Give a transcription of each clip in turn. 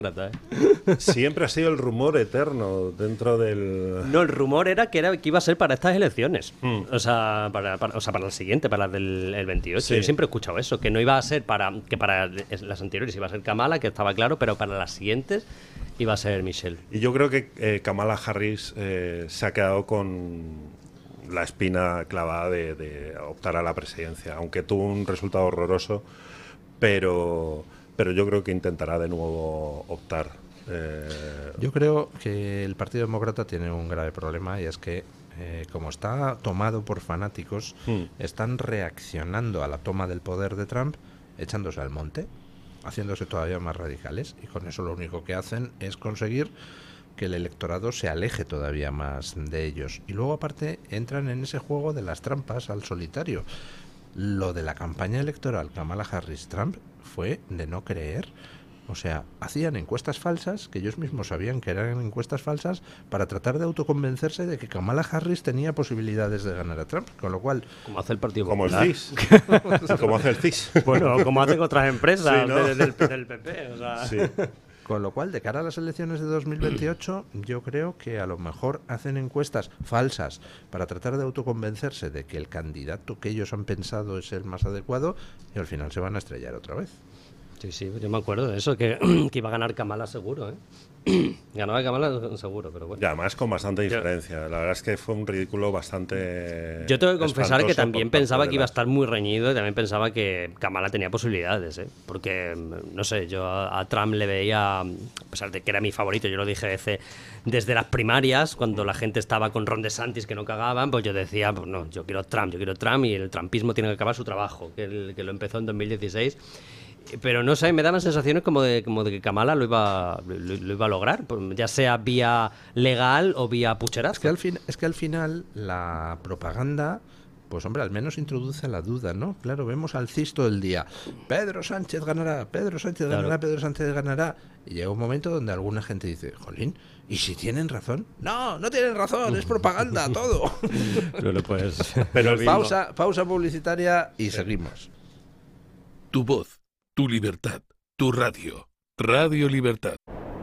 Siempre ha sido el rumor eterno dentro del... No, el rumor era que iba a ser para estas elecciones. O sea, para la siguiente, para la del 28. Sí. Yo siempre he escuchado eso, que no iba a ser para las anteriores iba a ser Kamala, que estaba claro, pero para las siguientes iba a ser Michelle. Y yo creo que Kamala Harris se ha quedado con la espina clavada de optar a la presidencia, aunque tuvo un resultado horroroso, pero yo creo que intentará de nuevo optar. Yo creo que el Partido Demócrata tiene un grave problema, y es que como está tomado por fanáticos, están reaccionando a la toma del poder de Trump echándose al monte, haciéndose todavía más radicales, y con eso lo único que hacen es conseguir que el electorado se aleje todavía más de ellos. Y luego aparte entran en ese juego de las trampas al solitario. Lo de la campaña electoral Kamala Harris-Trump fue de no creer. O sea, hacían encuestas falsas, que ellos mismos sabían que eran encuestas falsas, para tratar de autoconvencerse de que Kamala Harris tenía posibilidades de ganar a Trump, con lo cual... Como hace el Partido Como el Popular. CIS. Como hace el CIS. Bueno, como hacen otras empresas Sí, ¿no? del PP. O sea. Sí. Con lo cual, de cara a las elecciones de 2028, yo creo que a lo mejor hacen encuestas falsas para tratar de autoconvencerse de que el candidato que ellos han pensado es el más adecuado, y al final se van a estrellar otra vez. Sí, yo me acuerdo de eso, que iba a ganar Kamala seguro, ¿eh? Ganaba Kamala seguro, pero bueno. Y además con bastante diferencia. La verdad es que fue un ridículo bastante... Yo tengo que confesar que también por parte pensaba de que iba a las- estar muy reñido, y también pensaba que Kamala tenía posibilidades, ¿eh? Porque, no sé, yo a Trump le veía, a pesar de que era mi favorito, yo lo dije desde las primarias, cuando la gente estaba con Ron DeSantis que no cagaban, pues yo decía, pues no, yo quiero Trump, y el trumpismo tiene que acabar su trabajo, que lo empezó en 2016. Pero no sé, me daban sensaciones como de que Kamala lo iba a lograr, ya sea vía legal o vía pucherazgo. Es que al final la propaganda, pues hombre, al menos introduce la duda, ¿no? Claro, vemos al CIS todo el día. Pedro Sánchez ganará, Pedro Sánchez ganará, Claro. Pedro Sánchez ganará. Y llega un momento donde alguna gente dice, jolín, ¿y si tienen razón? No, no tienen razón, es propaganda, todo. No, pues, Pero Pausa publicitaria y seguimos. Tu voz, tu libertad, tu radio. Radio Libertad.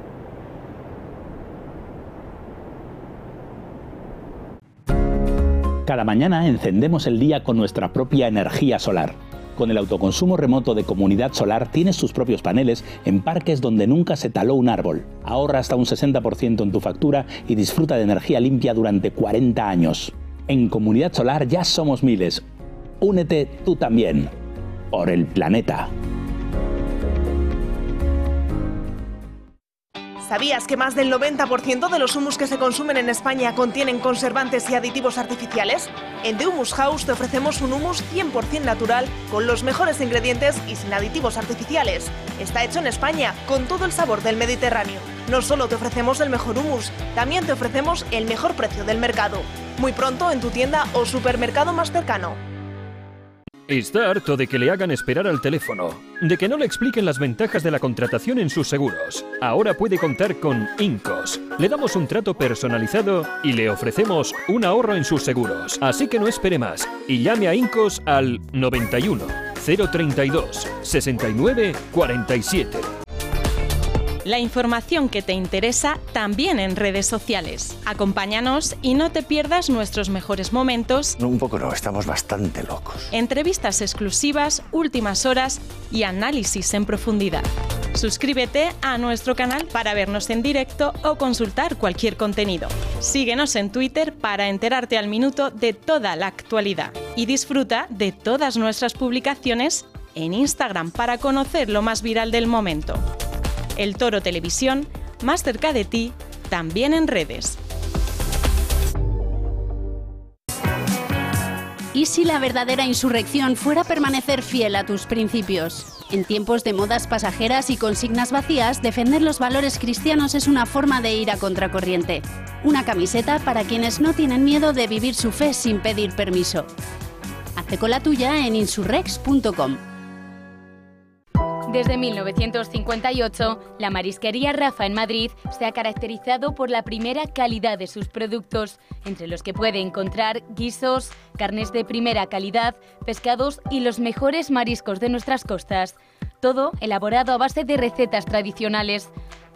Cada mañana encendemos el día con nuestra propia energía solar. Con el autoconsumo remoto de Comunidad Solar tienes tus propios paneles en parques donde nunca se taló un árbol. Ahorra hasta un 60% en tu factura y disfruta de energía limpia durante 40 años. En Comunidad Solar ya somos miles. Únete tú también. Por el planeta. ¿Sabías que más del 90% de los humus que se consumen en España contienen conservantes y aditivos artificiales? En The Humus House te ofrecemos un humus 100% natural, con los mejores ingredientes y sin aditivos artificiales. Está hecho en España, con todo el sabor del Mediterráneo. No solo te ofrecemos el mejor humus, también te ofrecemos el mejor precio del mercado. Muy pronto en tu tienda o supermercado más cercano. Está harto de que le hagan esperar al teléfono, de que no le expliquen las ventajas de la contratación en sus seguros. Ahora puede contar con Incos. Le damos un trato personalizado y le ofrecemos un ahorro en sus seguros. Así que no espere más y llame a Incos al 91 032 69 47. La información que te interesa también en redes sociales. Acompáñanos y no te pierdas nuestros mejores momentos. No, un poco no, estamos bastante locos. Entrevistas exclusivas, últimas horas y análisis en profundidad. Suscríbete a nuestro canal para vernos en directo o consultar cualquier contenido. Síguenos en Twitter para enterarte al minuto de toda la actualidad. Y disfruta de todas nuestras publicaciones en Instagram para conocer lo más viral del momento. El Toro Televisión, más cerca de ti, también en redes. ¿Y si la verdadera insurrección fuera permanecer fiel a tus principios? En tiempos de modas pasajeras y consignas vacías, defender los valores cristianos es una forma de ir a contracorriente. Una camiseta para quienes no tienen miedo de vivir su fe sin pedir permiso. Hazte con la tuya en insurrex.com. Desde 1958, la Marisquería Rafa en Madrid se ha caracterizado por la primera calidad de sus productos, entre los que puede encontrar guisos, carnes de primera calidad, pescados y los mejores mariscos de nuestras costas. Todo elaborado a base de recetas tradicionales.